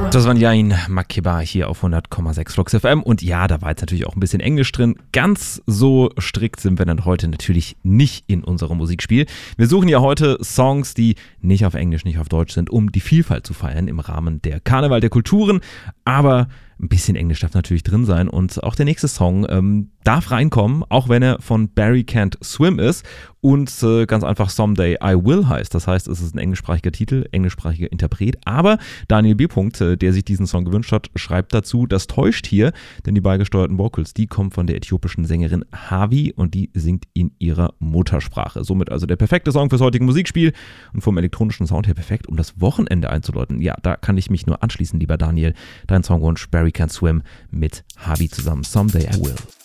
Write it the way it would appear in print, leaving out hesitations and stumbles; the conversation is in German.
Das war Yain Makeba hier auf 100,6 Flux FM. Und ja, da war jetzt natürlich auch ein bisschen Englisch drin. Ganz so strikt sind wir dann heute natürlich nicht in unserem Musikspiel. Wir suchen ja heute Songs, die nicht auf Englisch, nicht auf Deutsch sind, um die Vielfalt zu feiern im Rahmen der Karneval der Kulturen. Aber ein bisschen Englisch darf natürlich drin sein. Und auch der nächste Song darf reinkommen, auch wenn er von Barry Can't Swim ist und ganz einfach Someday I Will heißt. Das heißt, es ist ein englischsprachiger Titel, englischsprachiger Interpret. Aber Daniel B. der sich diesen Song gewünscht hat, schreibt dazu, das täuscht hier, denn die beigesteuerten Vocals, die kommen von der äthiopischen Sängerin Havi und die singt in ihrer Muttersprache. Somit also der perfekte Song fürs heutige Musikspiel und vom elektronischen Sound her perfekt, um das Wochenende einzuläuten. Ja, da kann ich mich nur anschließen, lieber Daniel. Dein Songwunsch Barry Can't Swim mit Havi zusammen. Someday I Will.